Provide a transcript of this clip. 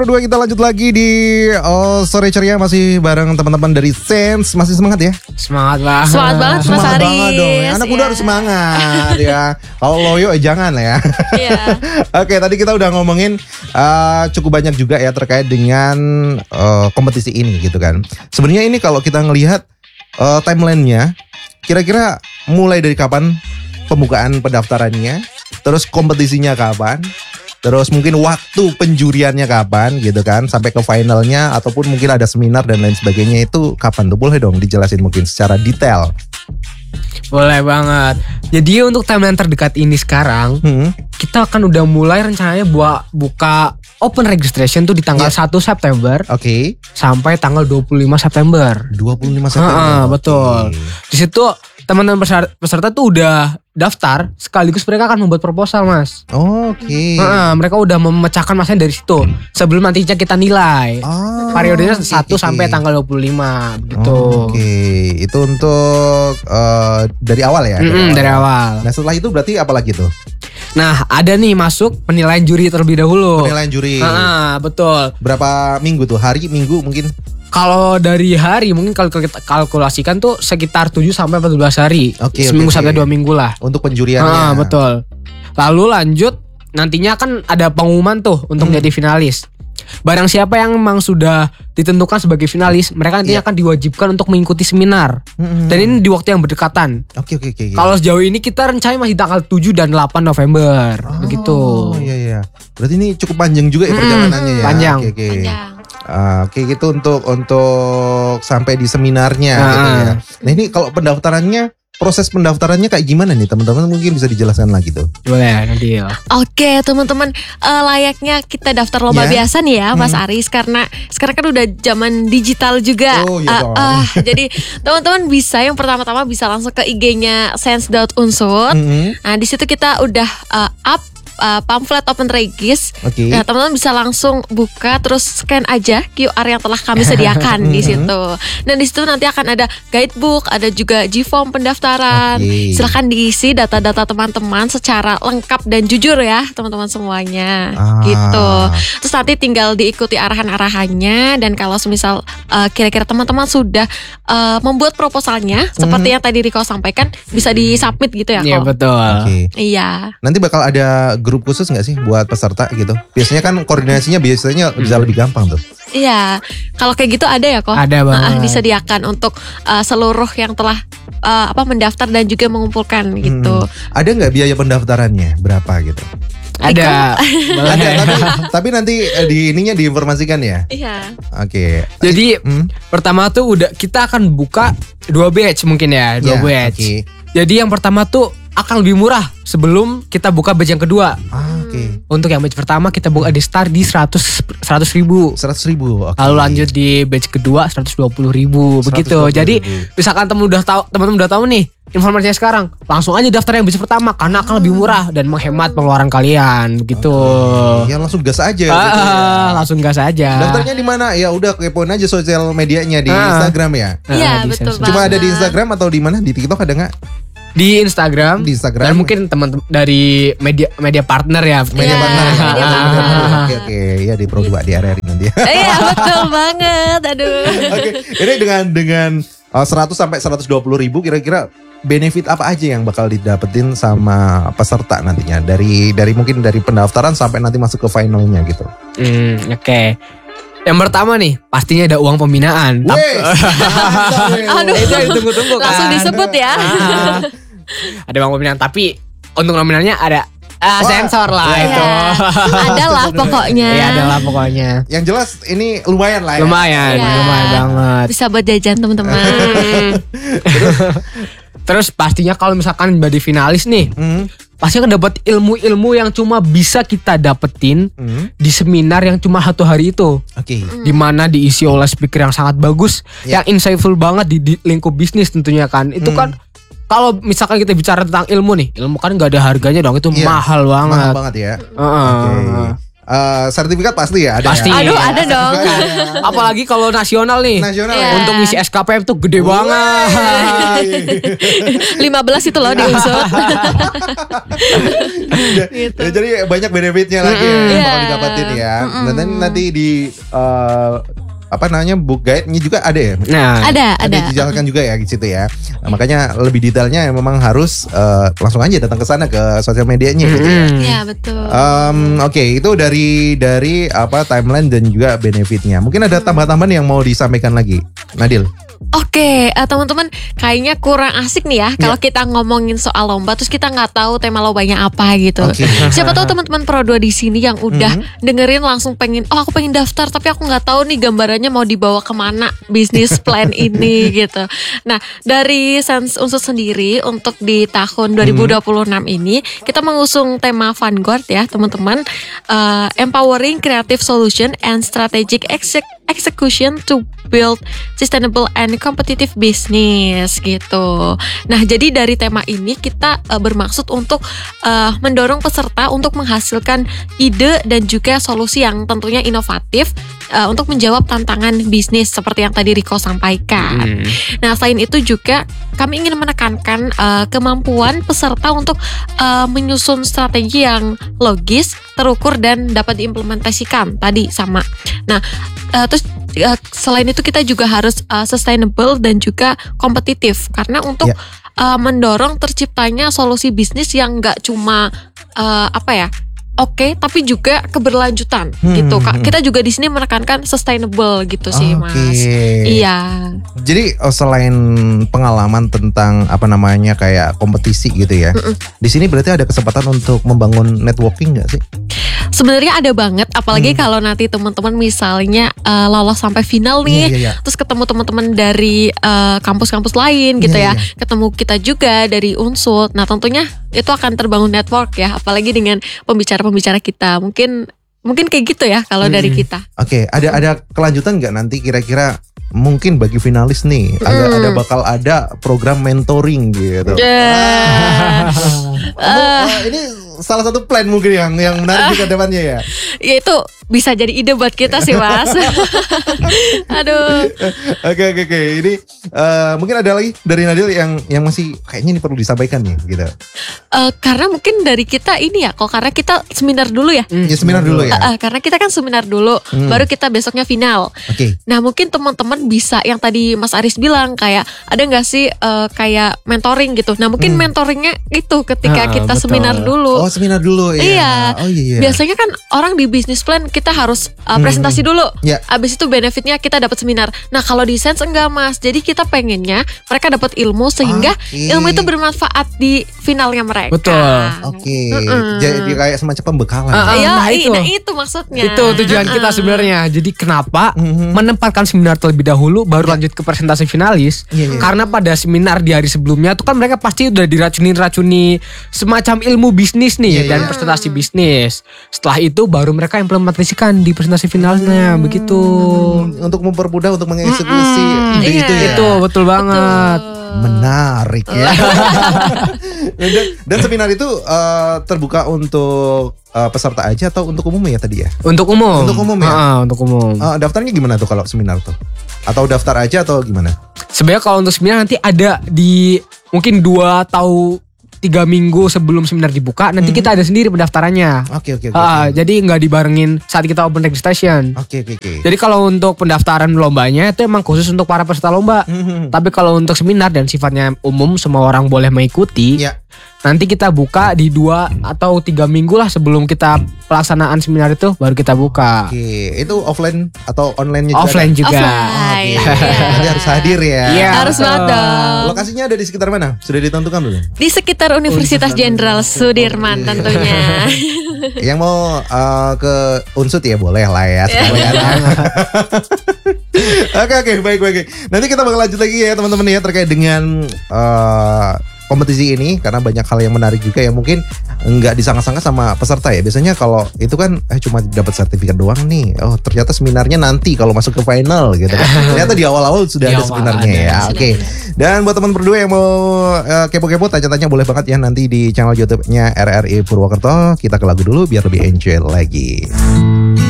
Kedua kita lanjut lagi di Sore Ceria masih bareng teman-teman dari Sense. Masih semangat ya? Semangat banget. Semangat banget Mas Semangat Aris. banget dong. Anak muda harus semangat ya. Kalau loyo jangan lah ya. Iya. Oke, tadi kita udah ngomongin cukup banyak juga ya terkait dengan kompetisi ini gitu kan. Sebenarnya ini kalau kita ngelihat timelinenya, kira-kira mulai dari kapan pembukaan pendaftarannya, terus kompetisinya kapan, terus mungkin waktu penjuriannya kapan gitu kan, sampai ke finalnya, ataupun mungkin ada seminar dan lain sebagainya, itu kapan tuh? Boleh dong dijelasin mungkin secara detail. Boleh banget. Jadi untuk timeline terdekat ini sekarang, kita akan udah mulai rencananya buka open registration tuh di tanggal 1 September. Oke. Sampai tanggal 25 September. 25 September. Betul. Di situ teman-teman peserta tuh udah daftar, sekaligus mereka akan membuat proposal, Mas. Oke. Mereka udah memecahkan masanya dari situ. Sebelum nantinya kita nilai. Periodenya 1 sampai tanggal 25 gitu. Oke. Itu untuk dari awal ya? Dari awal. Nah, setelah itu berarti apa lagi tuh? Nah, ada nih masuk penilaian juri terlebih dahulu. Penilaian juri. Betul. Berapa minggu tuh? Hari, minggu mungkin? Kalau dari hari mungkin kalau kita kalkulasikan tuh sekitar 7 sampai 14 hari. Seminggu sampai 2 minggu lah. Untuk penjuriannya. Betul. Lalu lanjut, nantinya kan ada pengumuman tuh untuk menjadi finalis. Barang siapa yang memang sudah ditentukan sebagai finalis, mereka nantinya akan diwajibkan untuk mengikuti seminar. Dan ini di waktu yang berdekatan. Oke. Kalau sejauh ini kita rencananya masih tanggal 7 dan 8 November. Begitu. Oh iya. Berarti ini cukup panjang juga ya perjalanannya ya. Panjang. Oke. Oke, gitu untuk sampai di seminarnya gitu ya. Nah, ini kalau pendaftarannya, proses pendaftarannya kayak gimana nih teman-teman, mungkin bisa dijelaskan lagi tuh. Boleh, nanti ya. Oke teman-teman, layaknya kita daftar lomba biasa nih ya Mas Aris, karena sekarang kan udah zaman digital juga. Jadi teman-teman bisa, yang pertama-tama bisa langsung ke IG-nya sense.unsur. Nah di situ kita udah up pamflet open regis. Nah, teman-teman bisa langsung buka, terus scan aja QR yang telah kami sediakan di situ. Dan di situ nanti akan ada guidebook, ada juga G-form pendaftaran. Silakan diisi data-data teman-teman secara lengkap dan jujur ya, teman-teman semuanya. Gitu. Terus nanti tinggal diikuti arahan-arahannya, dan kalau semisal kira-kira teman-teman sudah membuat proposalnya seperti yang tadi Riko sampaikan, bisa disubmit gitu ya, Iya, betul. Iya. Nanti bakal ada grup khusus nggak sih buat peserta gitu? Biasanya kan koordinasinya biasanya bisa lebih gampang tuh. Iya, kalau kayak gitu ada ya kok. Ada banget. Disediakan untuk seluruh yang telah mendaftar dan juga mengumpulkan gitu. Ada nggak biaya pendaftarannya berapa gitu? Ada. Tapi nanti di ininya diinformasikan ya. Iya. Oke. Jadi pertama tuh kita akan buka 2 batch mungkin ya, 2 batch. Jadi yang pertama tuh akan lebih murah sebelum kita buka batch yang kedua. Untuk yang batch pertama kita buka di start di 100 ribu. 100 ribu. Lalu lanjut di batch kedua 120 ribu begitu. Jadi misalkan teman-teman udah tahu nih informasinya sekarang, langsung aja daftar yang batch pertama karena akan lebih murah dan menghemat pengeluaran kalian begitu. Ya langsung gas aja. Langsung gas aja. Daftarnya di mana? Ya udah kepoin aja sosial medianya di Instagram ya. Iya betul banget. Cuma ada di Instagram atau di mana? Di TikTok ada nggak? Di Instagram. Dan mungkin teman-teman dari media partner ya. Media partner. Oke. Ya di Pro 2 di RRI nanti. Iya betul banget. Aduh. Oke. Ini dengan 100 sampai 120 ribu, kira-kira benefit apa aja yang bakal didapetin sama peserta nantinya dari mungkin dari pendaftaran sampai nanti masuk ke finalnya gitu. Oke. Yang pertama nih, pastinya ada uang pembinaan. Aduh, itu yang ditunggu-tunggu kan. Langsung disebut ya. Ada uang pembinaan, tapi untuk nominalnya ada sensor lah itu. Adalah pokoknya. Iya, adalah pokoknya. Yang jelas ini lumayan lah ya. Lumayan banget. Bisa buat jajan teman-teman. Terus pastinya kalau misalkan jadi finalis nih, pasti akan dapat ilmu-ilmu yang cuma bisa kita dapetin di seminar yang cuma 1 hari itu. Dimana diisi oleh speaker yang sangat bagus, yang insightful banget di lingkup bisnis tentunya kan. Itu kan kalau misalkan kita bicara tentang ilmu nih, ilmu kan nggak ada harganya dong, itu mahal banget. Mahal banget ya. sertifikat pasti ya ada. Pasti. Ya? Aduh, ada dong. Apalagi kalau nasional nih. Nasional Iya. ya. Untuk misi SKPM tuh gede banget. 15 itu loh diusut. Gitu. Jadi banyak benefitnya lagi yang bakal didapatin ya. Nanti di book guide-nya juga ada ya? Nah, ada. Dijelaskan juga ya di situ ya. Nah, makanya lebih detailnya memang harus langsung aja datang ke sana ke sosial medianya gitu ya. Iya, betul. Oke, itu dari timeline dan juga benefitnya. Mungkin ada tambahan-tambahan yang mau disampaikan lagi, Nadil. Oke, teman-teman, kayaknya kurang asik nih ya kalau kita ngomongin soal lomba terus kita nggak tahu tema lombanya apa gitu. Siapa tahu teman-teman Pro 2 di sini yang udah dengerin langsung pengen, aku pengen daftar tapi aku nggak tahu nih gambarannya mau dibawa kemana bisnis plan ini gitu. Nah, dari Sense Unsut sendiri untuk di tahun 2026 ini kita mengusung tema Vanguard ya teman-teman, empowering creative solution and strategic execution to build sustainable and competitive business gitu. Nah, jadi dari tema ini kita bermaksud untuk mendorong peserta untuk menghasilkan ide dan juga solusi yang tentunya inovatif untuk menjawab tantangan bisnis seperti yang tadi Riko sampaikan. Nah, selain itu juga kami ingin menekankan kemampuan peserta untuk menyusun strategi yang logis, terukur dan dapat diimplementasikan tadi sama. Nah, terus selain itu kita juga harus sustainable dan juga kompetitif karena untuk mendorong terciptanya solusi bisnis yang nggak cuma oke, tapi juga keberlanjutan gitu Kak. Kita juga di sini menekankan sustainable gitu sih Mas. Iya. Jadi selain pengalaman tentang kayak kompetisi gitu ya, di sini berarti ada kesempatan untuk membangun networking nggak sih? Sebenarnya ada banget, apalagi kalau nanti teman-teman misalnya lolos sampai final nih, terus ketemu teman-teman dari kampus-kampus lain gitu ketemu kita juga dari Unsut. Nah, tentunya itu akan terbangun network ya, apalagi dengan pembicara-pembicara kita. Mungkin kayak gitu ya kalau dari kita. Oke, ada kelanjutan nggak nanti kira-kira? Mungkin bagi finalis nih bakal ada program mentoring gitu. Ini salah satu plan mungkin yang menarik juga depannya ya. Ya itu bisa jadi ide buat kita sih Mas. Aduh. Oke. Ini mungkin ada lagi dari Nadil yang masih kayaknya ini perlu disampaikan nih gitu. Karena mungkin dari kita ini ya, karena kita seminar dulu ya. Ya seminar dulu ya. Karena kita kan seminar dulu, baru kita besoknya final. Oke. Nah, mungkin teman-teman bisa yang tadi Mas Aris bilang kayak ada nggak sih kayak mentoring gitu. Nah, mungkin mentoringnya itu ketika kita betul. Seminar dulu. Oh, seminar dulu ya. Iya. Oh iya. Biasanya kan orang di bisnis plan kita harus presentasi dulu. Abis itu benefitnya kita dapat seminar. Nah, kalau di Sense enggak Mas. Jadi kita pengennya mereka dapat ilmu sehingga ilmu itu bermanfaat di finalnya mereka. Betul. Oke. Jadi kayak semacam pembekalan. Nah itu maksudnya. Itu tujuan kita sebenarnya. Jadi kenapa menempatkan seminar terlebih dahulu baru lanjut ke presentasi finalis? Karena pada seminar di hari sebelumnya tuh kan mereka pasti udah diracuni semacam ilmu bisnis nih dan presentasi bisnis. Setelah itu baru mereka implementasikan di presentasi finalnya begitu. Untuk mempermudah untuk mengeksekusi ide itu ya. Itu betul banget. Menarik ya. Dan seminar itu terbuka untuk peserta aja atau untuk umum ya tadi ya? Untuk umum. Untuk umum ya? Untuk umum. Daftarnya gimana tuh kalau seminar tuh? Atau daftar aja atau gimana? Sebenarnya kalau untuk seminar nanti ada di mungkin 2 atau 3 minggu sebelum seminar dibuka, nanti kita ada sendiri pendaftarannya. Oke. Jadi nggak dibarengin saat kita open registration. Oke. Jadi kalau untuk pendaftaran lombanya itu emang khusus untuk para peserta lomba. Tapi kalau untuk seminar dan sifatnya umum semua orang boleh mengikuti. Nanti kita buka di 2 atau 3 minggu lah sebelum kita pelaksanaan seminar itu baru kita buka. Oke, itu offline atau online-nya juga? Offline juga. Offline. Jadi harus hadir ya. Iya, harus banget dong. Lokasinya ada di sekitar mana? Sudah ditentukan belum? Di sekitar Universitas Jenderal Sudirman tentunya. Yang mau ke Unsut ya boleh lah ya sekalian. Oke, baik. Nanti kita bakal lanjut lagi ya teman-teman ya terkait dengan kompetisi ini karena banyak hal yang menarik juga yang mungkin nggak disangka-sangka sama peserta ya. Biasanya kalau itu kan cuma dapat sertifikat doang nih. Oh ternyata seminarnya nanti kalau masuk ke final gitu kan. Ternyata di awal-awal sudah ada seminarnya ya. Oke. Dan buat teman berdua yang mau kepo-kepo tanya-tanya boleh banget ya nanti di channel YouTube-nya RRI Purwokerto. Kita ke lagu dulu biar lebih enjoy lagi.